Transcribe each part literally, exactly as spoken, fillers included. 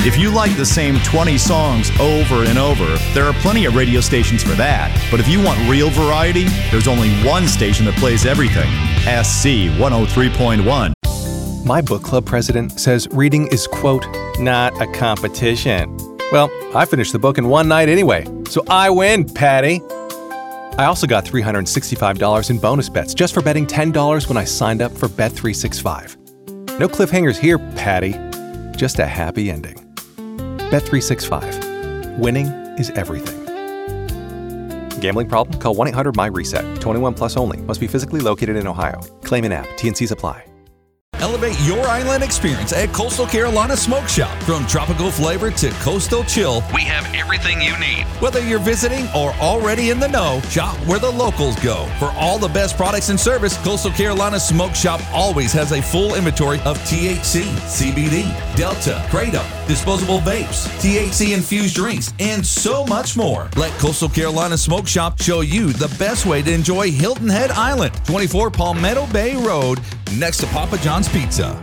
If you like the same twenty songs over and over, there are plenty of radio stations for that. But if you want real variety, there's only one station that plays everything. S C one oh three point one. My book club president says reading is, quote, not a competition. Well, I finished the book in one night anyway, so I win, Patty. I also got three hundred sixty-five dollars in bonus bets just for betting ten dollars when I signed up for Bet three sixty-five. No cliffhangers here, Patty. Just a happy ending. Bet three sixty-five. Winning is everything. Gambling problem? Call one eight hundred M Y reset. twenty-one plus only. Must be physically located in Ohio. Claim in app. T N Cs apply. Elevate your island experience at Coastal Carolina Smoke Shop. From tropical flavor to coastal chill, we have everything you need. Whether you're visiting or already in the know, shop where the locals go. For all the best products and service, Coastal Carolina Smoke Shop always has a full inventory of T H C, C B D, Delta, Kratom, disposable vapes, T H C-infused drinks, and so much more. Let Coastal Carolina Smoke Shop show you the best way to enjoy Hilton Head Island, twenty-four Palmetto Bay Road, next to Papa John's Pizza.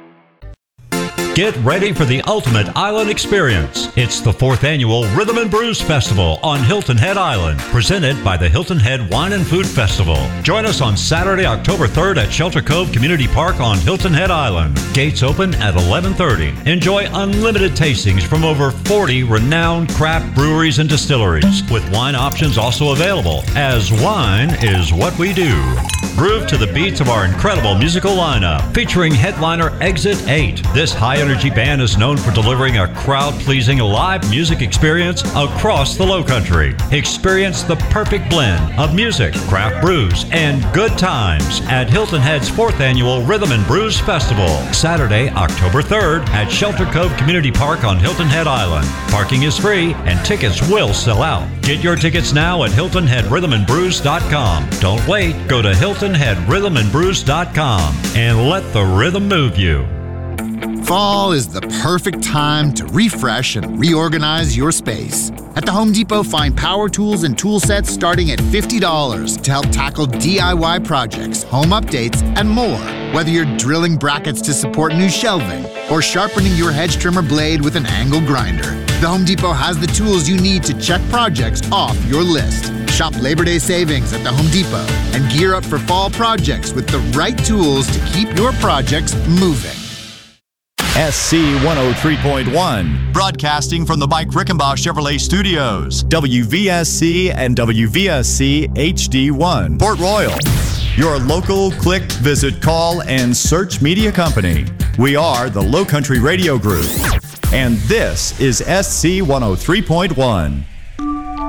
Get ready for the ultimate island experience. It's the fourth annual Rhythm and Brews Festival on Hilton Head Island, presented by the Hilton Head Wine and Food Festival. Join us on Saturday, October third at Shelter Cove Community Park on Hilton Head Island. Gates open at eleven thirty. Enjoy unlimited tastings from over forty renowned craft breweries and distilleries, with wine options also available, as wine is what we do. Groove to the beats of our incredible musical lineup, featuring headliner Exit eight. This high-energy band is known for delivering a crowd-pleasing live music experience across the Lowcountry. Experience the perfect blend of music, craft brews, and good times at Hilton Head's fourth annual Rhythm and Brews Festival, Saturday, October third at Shelter Cove Community Park on Hilton Head Island. Parking is free and tickets will sell out. Get your tickets now at hilton head rhythm and brews dot com. Don't wait. Go to hilton head rhythm and brews dot com and let the rhythm move you. Fall is the perfect time to refresh and reorganize your space. At the Home Depot, find power tools and tool sets starting at fifty dollars to help tackle D I Y projects, home updates, and more. Whether you're drilling brackets to support new shelving or sharpening your hedge trimmer blade with an angle grinder, the Home Depot has the tools you need to check projects off your list. Shop Labor Day savings at the Home Depot and gear up for fall projects with the right tools to keep your projects moving. S C one oh three point one, broadcasting from the Mike Rickenbaugh Chevrolet Studios, W V S C and W V S C H D one, Port Royal. Your local click, visit, call, and search media company. We are the Lowcountry Radio Group. And this is S C one oh three point one.